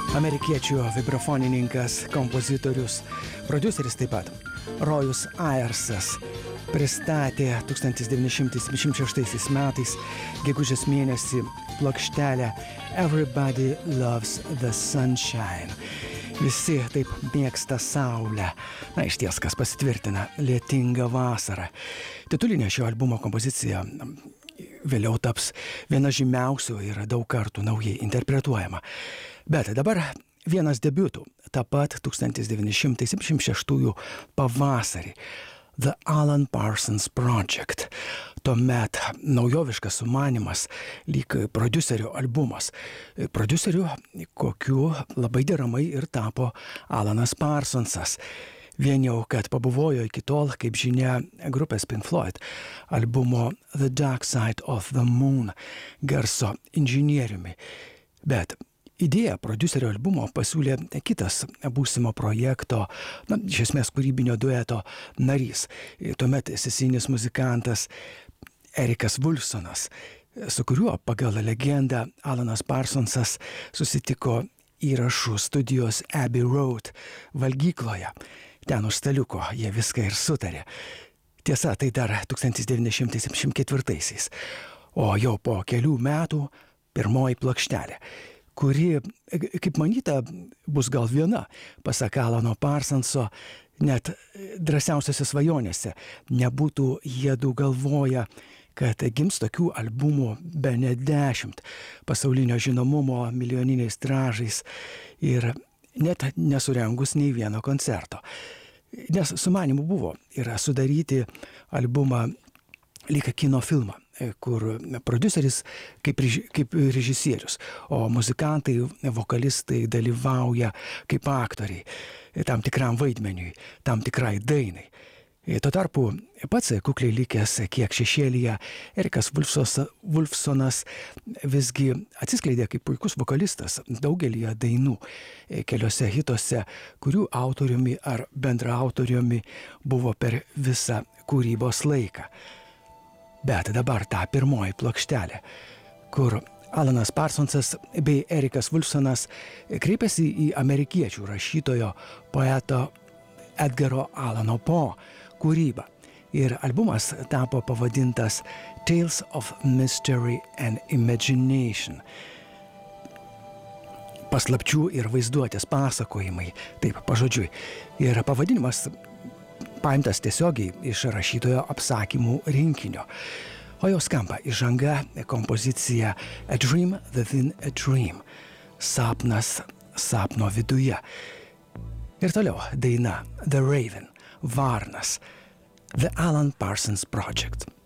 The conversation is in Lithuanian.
Amerikiečių vibrafonininkas, kompozitorius, prodiuseris taip pat Rojus Ayersas pristatė 1976 metais gegužės mėnesį plokštelę Everybody Loves the Sunshine. Visi taip mėgsta saulę. Na, išties, kas pasitvirtina lietingą vasarą. Titulinė šio albumo kompozicija vėliau taps viena žymiausių ir daug kartų naujai interpretuojama. Bet dabar vienas debiutų, tą pat 1976 pavasarį. The Alan Parsons Project. Tuomet naujoviškas sumanymas, lyg prodiuserio albumas. Prodiuseriu, kokiu labai deramai ir tapo Alanas Parsonsas. Vien jau, kad pabuvojo iki tol, kaip žinia, grupės Pink Floyd albumo The Dark Side of the Moon garso inžinieriumi. Bet idėją prodiuserio albumo pasiūlė kitas būsimo projekto, iš esmės kūrybinio dueto narys. Tuomet sesinis muzikantas Erikas Woolfsonas, su kuriuo pagal legendą Alanas Parsonsas susitiko įrašų studijos Abbey Road valgykloje. Ten už staliuko jie viską ir sutarė. Tiesa, tai dar 1974-aisiais. O jau po kelių metų pirmoji plokštelė, kuri, kaip manyta, bus gal viena, pasak Alano Parsonso, net drąsiausiose svajonėse nebūtų jiedu galvoję, kad gims tokių albumų bene 10 pasaulinio žinomumo milijoniniais tiražais ir net nesurengus nei vieno koncerto. Nes sumanymų buvo yra sudaryti albumą lyg kino filmą, kur prodiuseris kaip režisierius, o muzikantai, vokalistai dalyvauja kaip aktoriai tam tikram vaidmeniui, tam tikrai dainai. Tuo tarpu pats kukliai likęs kiek šešėlyje Erikas Woolfsonas visgi atsiskleidė kaip puikus vokalistas daugelyje dainų, keliose hituose, kurių autoriumi ar bendraautoriumi buvo per visą kūrybos laiką. Bet dabar ta pirmoji plokštelė, kur Alanas Parsonsas bei Erikas Woolfsonas kreipėsi į amerikiečių rašytojo poeto Edgaro Alano Poe kūrybą. Ir albumas tapo pavadintas Tales of Mystery and Imagination. Paslapčių ir vaizduotės pasakojimai, taip pažodžiui. Ir pavadinimas paimtas tiesiogiai iš rašytojo apsakymų rinkinio. O jau skamba įžanga, kompozicija A Dream Within a Dream. Sapnas sapno viduje. Ir toliau daina The Raven, Varnas, The Alan Parsons Project.